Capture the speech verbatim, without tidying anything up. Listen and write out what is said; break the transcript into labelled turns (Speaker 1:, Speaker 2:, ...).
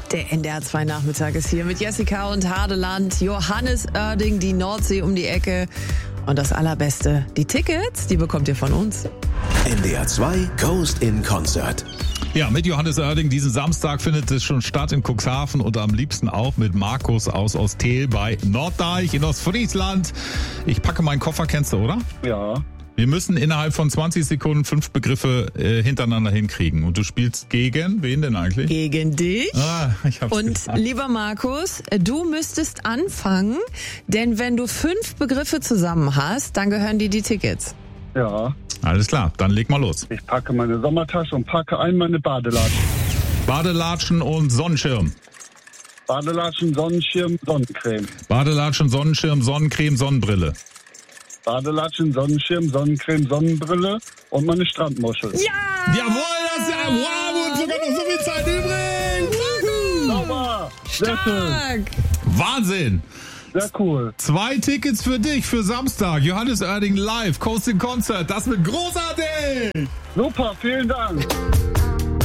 Speaker 1: Der N D R zwei Nachmittag ist hier mit Jessica und Hadeland, Johannes Oerding, die Nordsee um die Ecke. Und das Allerbeste, die Tickets, die bekommt ihr von uns.
Speaker 2: N D R zwei Coast in Concert.
Speaker 3: Ja, mit Johannes Oerding. Diesen Samstag findet es schon statt in Cuxhaven und am liebsten auch mit Markus aus Ostel bei Norddeich in Ostfriesland. Ich packe meinen Koffer, kennst du, oder?
Speaker 4: Ja.
Speaker 3: Wir müssen innerhalb von zwanzig Sekunden fünf Begriffe äh, hintereinander hinkriegen. Und du spielst gegen, wen denn eigentlich?
Speaker 1: Gegen dich.
Speaker 3: Ah, ich hab's
Speaker 1: Und
Speaker 3: gesagt.
Speaker 1: lieber Markus, du müsstest anfangen, denn wenn du fünf Begriffe zusammen hast, dann gehören dir die Tickets.
Speaker 4: Ja.
Speaker 3: Alles klar, dann leg mal los.
Speaker 4: Ich packe meine Sommertasche und packe ein meine Badelatschen.
Speaker 3: Badelatschen und Sonnenschirm.
Speaker 4: Badelatschen, Sonnenschirm, Sonnencreme.
Speaker 3: Badelatschen, Sonnenschirm, Sonnencreme, Sonnenbrille.
Speaker 4: Badelatschen, Sonnenschirm, Sonnencreme, Sonnenbrille und meine Strandmuschel.
Speaker 1: Ja!
Speaker 3: Jawohl, das ist ja wow, und sogar noch so viel Zeit übrig.
Speaker 4: Sauber! Sehr schön.
Speaker 1: Stark!
Speaker 3: Wahnsinn.
Speaker 4: Sehr cool.
Speaker 3: Zwei Tickets für dich für Samstag. Johannes Oerding live, Coast in Concert. Das wird großartig.
Speaker 4: Super, vielen Dank.